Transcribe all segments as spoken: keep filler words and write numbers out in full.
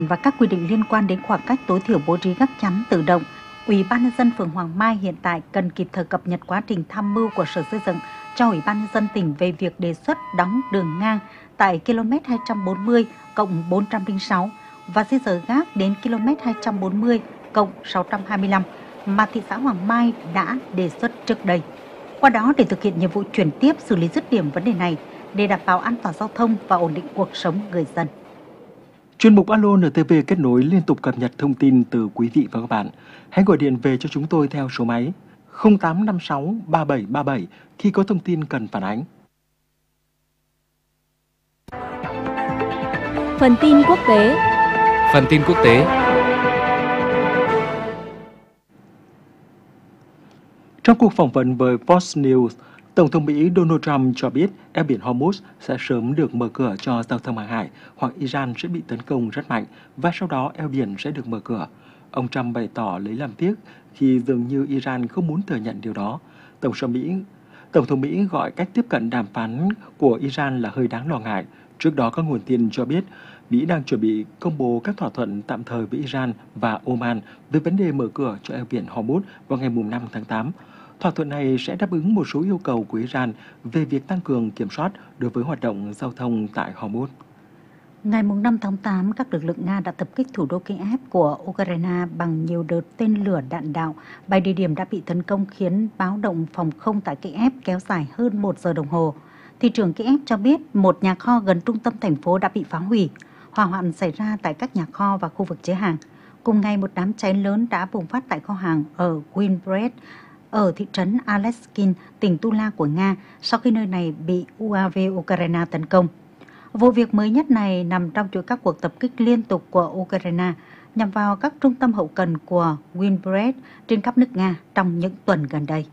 và các quy định liên quan đến khoảng cách tối thiểu bố trí gác chắn tự động, Ủy ban nhân dân phường Hoàng Mai hiện tại cần kịp thời cập nhật quá trình tham mưu của Sở Xây dựng cho Ủy ban nhân dân tỉnh về việc đề xuất đóng đường ngang tại km hai trăm bốn mươi cộng bốn trăm lẻ sáu và di rời gác đến km hai trăm bốn mươi cộng sáu trăm hai mươi lăm mà thị xã Hoàng Mai đã đề xuất trước đây. Qua đó để thực hiện nhiệm vụ chuyển tiếp xử lý dứt điểm vấn đề này để đảm bảo an toàn giao thông và ổn định cuộc sống người dân. Chuyên mục Alo en tê vê kết nối liên tục cập nhật thông tin từ quý vị và các bạn. Hãy gọi điện về cho chúng tôi theo số máy không tám năm sáu ba bảy ba bảy khi có thông tin cần phản ánh. Phần tin quốc tế. Phần tin quốc tế. Trong cuộc phỏng vấn với Fox News, Tổng thống Mỹ Donald Trump cho biết eo biển Hormuz sẽ sớm được mở cửa cho giao thông hàng hải hoặc Iran sẽ bị tấn công rất mạnh và sau đó eo biển sẽ được mở cửa. Ông Trump bày tỏ lấy làm tiếc khi dường như Iran không muốn thừa nhận điều đó. Tổng thống Mỹ, Tổng thống Mỹ gọi cách tiếp cận đàm phán của Iran là hơi đáng lo ngại. Trước đó các nguồn tin cho biết Mỹ đang chuẩn bị công bố các thỏa thuận tạm thời với Iran và Oman về vấn đề mở cửa cho eo biển Hormuz vào ngày năm tháng tám. Thỏa thuận này sẽ đáp ứng một số yêu cầu của Iran về việc tăng cường kiểm soát đối với hoạt động giao thông tại Hormuz. Ngày năm tháng tám, các lực lượng Nga đã tập kích thủ đô Kiev của Ukraine bằng nhiều đợt tên lửa đạn đạo. Bảy địa điểm đã bị tấn công khiến báo động phòng không tại Kiev kéo dài hơn một giờ đồng hồ. Thị trưởng Kiev cho biết một nhà kho gần trung tâm thành phố đã bị phá hủy. Hỏa hoạn xảy ra tại các nhà kho và khu vực chứa hàng. Cùng ngày, một đám cháy lớn đã bùng phát tại kho hàng ở Winbred, ở thị trấn Aleskin, tỉnh Tula của Nga, sau khi nơi này bị u a vê Ukraine tấn công. Vụ việc mới nhất này nằm trong chuỗi các cuộc tập kích liên tục của Ukraine nhằm vào các trung tâm hậu cần của Winbred trên khắp nước Nga trong những tuần gần đây.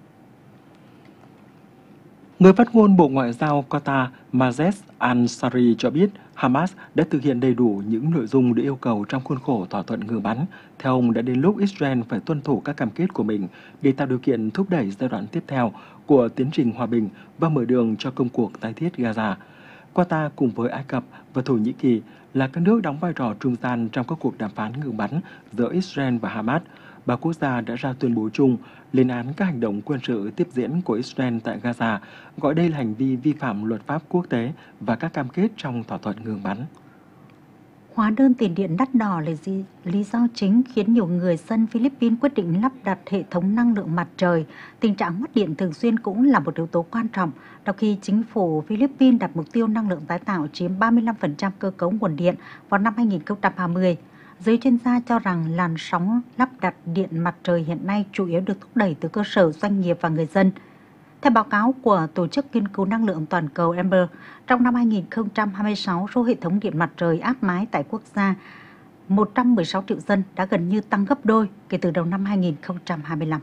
Người phát ngôn Bộ Ngoại giao Qatar Majed Ansari cho biết Hamas đã thực hiện đầy đủ những nội dung được yêu cầu trong khuôn khổ thỏa thuận ngừng bắn. Theo ông, đã đến lúc Israel phải tuân thủ các cam kết của mình để tạo điều kiện thúc đẩy giai đoạn tiếp theo của tiến trình hòa bình và mở đường cho công cuộc tái thiết Gaza. Qatar cùng với Ai Cập và Thổ Nhĩ Kỳ là các nước đóng vai trò trung gian trong các cuộc đàm phán ngừng bắn giữa Israel và Hamas. Ba quốc gia đã ra tuyên bố chung lên án các hành động quân sự tiếp diễn của Israel tại Gaza, gọi đây là hành vi vi phạm luật pháp quốc tế và các cam kết trong thỏa thuận ngừng bắn. Hóa đơn tiền điện đắt đỏ là gì? Lý do chính khiến nhiều người dân Philippines quyết định lắp đặt hệ thống năng lượng mặt trời. Tình trạng mất điện thường xuyên cũng là một yếu tố quan trọng, trong khi chính phủ Philippines đặt mục tiêu năng lượng tái tạo chiếm ba mươi lăm phần trăm cơ cấu nguồn điện vào năm hai nghìn không trăm ba mươi. Giới chuyên gia cho rằng làn sóng lắp đặt điện mặt trời hiện nay chủ yếu được thúc đẩy từ cơ sở, doanh nghiệp và người dân. Theo báo cáo của Tổ chức Nghiên cứu Năng lượng Toàn cầu Amber, trong năm hai nghìn không trăm hai mươi sáu, số hệ thống điện mặt trời áp mái tại quốc gia một trăm mười sáu triệu dân đã gần như tăng gấp đôi kể từ đầu năm hai nghìn không trăm hai mươi lăm.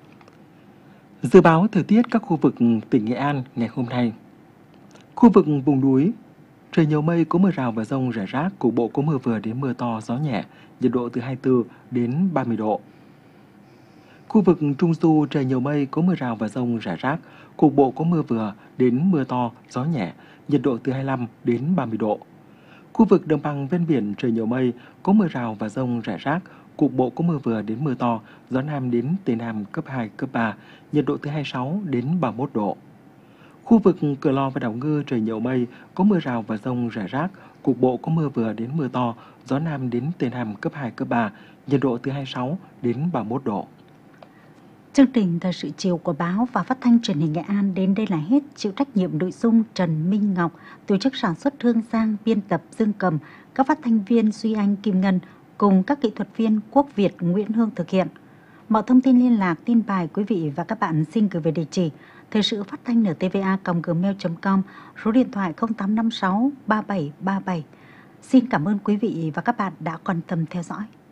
Dự báo thời tiết các khu vực tỉnh Nghệ An ngày hôm nay. Khu vực vùng núi, trời nhiều mây, có mưa rào và dông rải rác, cục bộ có mưa vừa đến mưa to, gió nhẹ, nhiệt độ từ hai mươi tư đến ba mươi độ. Khu vực Trung Du, trời nhiều mây, có mưa rào và dông rải rác, cục bộ có mưa vừa đến mưa to, gió nhẹ, nhiệt độ từ hai mươi lăm đến ba mươi độ. Khu vực đồng bằng ven biển, trời nhiều mây, có mưa rào và dông rải rác, cục bộ có mưa vừa đến mưa to, gió nam đến tây nam cấp hai, cấp ba, nhiệt độ từ hai mươi sáu đến ba mươi mốt độ. Khu vực Cửa Lò và Đảo Ngư, trời nhiều mây, có mưa rào và dông rải rác, cục bộ có mưa vừa đến mưa to, gió nam đến tây nam cấp hai, cấp ba, nhiệt độ từ hai mươi sáu đến ba mươi mốt độ. Chương trình Thời sự chiều của báo và phát thanh truyền hình Nghệ An đến đây là hết. Chịu trách nhiệm nội dung Trần Minh Ngọc, tổ chức sản xuất Hương Giang, biên tập Dương Cầm, các phát thanh viên Duy Anh, Kim Ngân cùng các kỹ thuật viên Quốc Việt, Nguyễn Hương thực hiện. Mọi thông tin liên lạc, tin bài quý vị và các bạn xin gửi về địa chỉ thời sự phát thanh en tê vê a còng gmail chấm com, số điện thoại không tám năm sáu ba bảy ba bảy. Xin cảm ơn quý vị và các bạn đã quan tâm theo dõi.